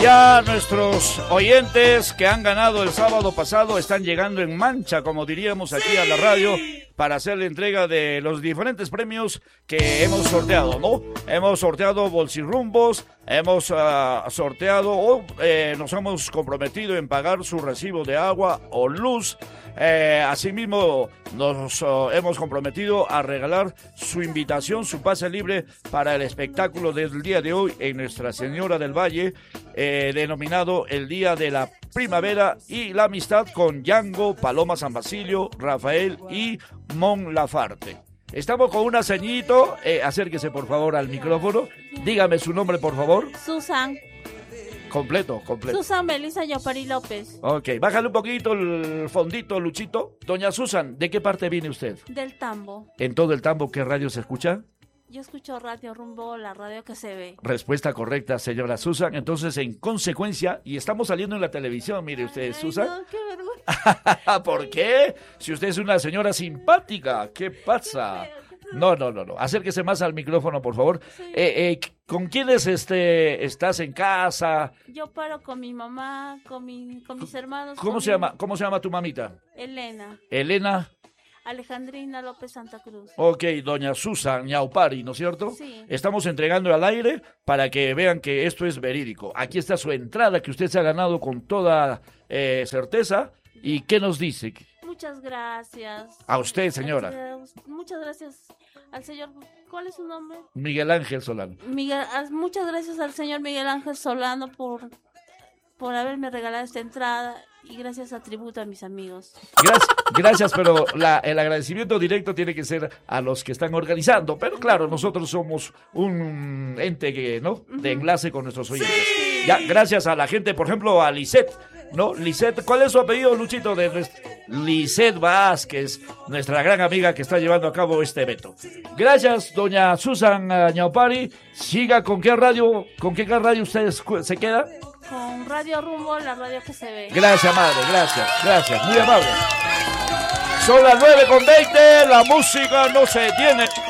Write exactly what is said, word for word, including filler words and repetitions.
Ya nuestros oyentes que han ganado el sábado pasado están llegando en mancha, como diríamos aquí a la radio, para hacer la entrega de los diferentes premios que hemos sorteado, ¿no? Hemos sorteado bolsirrumbos, hemos uh, sorteado o eh, nos hemos comprometido en pagar su recibo de agua o luz. Eh, asimismo, nos uh, hemos comprometido a regalar su invitación, su pase libre para el espectáculo del día de hoy en Nuestra Señora del Valle, eh, denominado el Día de la Primavera y la Amistad con Yango, Paloma San Basilio, Rafael y Mon Lafarte. Estamos con una ceñito, eh, acérquese por favor al micrófono, dígame su nombre por favor. Susan. Completo, completo. Susan Melissa Yopari López. Ok, bájale un poquito el fondito, Luchito. Doña Susan, ¿de qué parte viene usted? Del Tambo. ¿En todo el Tambo qué radio se escucha? Yo escucho Radio Rumbo, la radio que se ve. Respuesta correcta, señora Susan. Entonces, en consecuencia, y estamos saliendo en la televisión, mire usted, Ay, Susan. No, qué vergüenza. ¿Por qué? Si usted es una señora simpática, ¿qué pasa? No, no, no, no. Acérquese más al micrófono, por favor. Sí. Eh, eh, ¿Con quiénes este, estás en casa? Yo paro con mi mamá, con, mi, con mis hermanos. ¿Cómo se mi... llama? ¿Cómo se llama tu mamita? Elena. Elena. Alejandrina López Santa Cruz. Ok, doña Susan Ñaupari, ¿no es cierto? Sí. Estamos entregando al aire para que vean que esto es verídico. Aquí está su entrada que usted se ha ganado con toda eh, certeza. ¿Y qué nos dice? Muchas gracias. A usted, señora. Muchas gracias al señor. ¿Cuál es su nombre? Miguel Ángel Solano. Miguel, muchas gracias al señor Miguel Ángel Solano por, por haberme regalado esta entrada. Y gracias a tributo a mis amigos. Gracias, gracias pero la, el agradecimiento directo tiene que ser a los que están organizando. Pero claro, nosotros somos un ente que, ¿no? de enlace con nuestros oyentes. Sí. Ya, gracias a la gente, por ejemplo, a Lisette, ¿no? Lisette, ¿cuál es su apellido, Luchito? De nuestra... Lisette Vázquez, nuestra gran amiga que está llevando a cabo este evento. Gracias, doña Susan uh, Ñaupari. Siga con qué radio, con qué radio usted se queda. Con Radio Rumbo, la radio que se ve. Gracias, madre, gracias, gracias, muy amable. Son las nueve con veinte, la música no se detiene.